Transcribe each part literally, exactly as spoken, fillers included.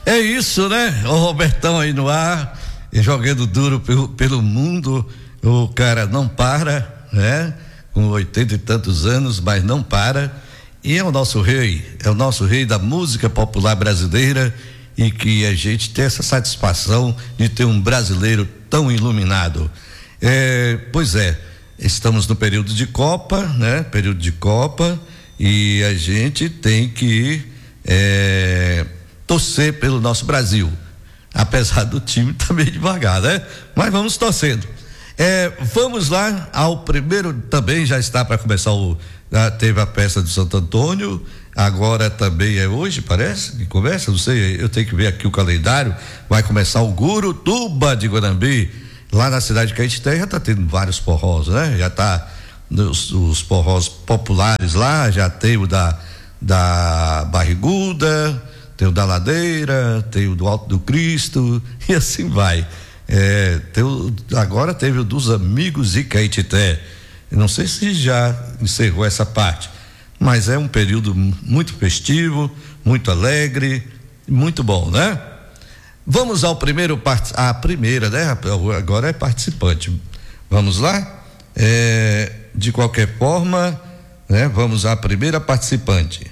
É isso, né? O Robertão aí no ar, jogando duro pelo, pelo mundo. O cara não para, né? Com oitenta e tantos anos, mas não para. E é o nosso rei, é o nosso rei da música popular brasileira, e que a gente tem essa satisfação de ter um brasileiro tão iluminado. É, pois é, estamos no período de Copa, né? Período de Copa, e a gente tem que é, torcer pelo nosso Brasil, apesar do time também devagar, né? Mas vamos torcendo. É, vamos lá ao primeiro, também já está para começar o, já teve a peça de Santo Antônio, agora também é hoje, parece, que começa, não sei, eu tenho que ver aqui o calendário. Vai começar o Gurutuba de Guarambi, lá na cidade de Caetité. Já está tendo vários forrós, né? Já tá os, os forrós populares lá, já tem o da da Barriguda, tem o da Ladeira, tem o do Alto do Cristo, e assim vai. É, tem o, agora teve o dos Amigos de Caetité. Não sei se já encerrou essa parte, mas é um período muito festivo, muito alegre, muito bom, né? Vamos ao primeiro, a primeira, né? Agora é participante. Vamos lá? É, de qualquer forma, né? Vamos à primeira participante.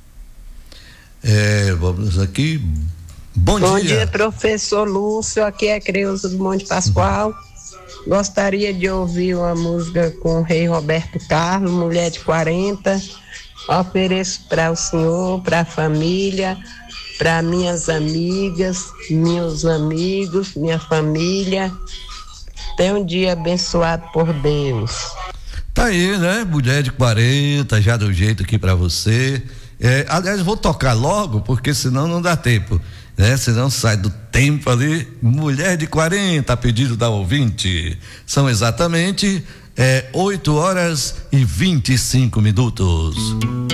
É, vamos aqui. Bom, Bom dia. dia, professor Lúcio. Aqui é Creuza do Monte Pascoal. Gostaria de ouvir uma música com o rei Roberto Carlos, Mulher de quarenta. Ofereço para o senhor, para a família, para minhas amigas, meus amigos, minha família. Tenha um dia abençoado por Deus. Tá aí, né? Mulher de quarenta, já do jeito aqui para você. É, aliás, vou tocar logo, porque senão não dá tempo, né? Senão sai do tempo ali. Mulher de quarenta, a pedido da ouvinte. São exatamente é, oito horas e vinte e cinco minutos.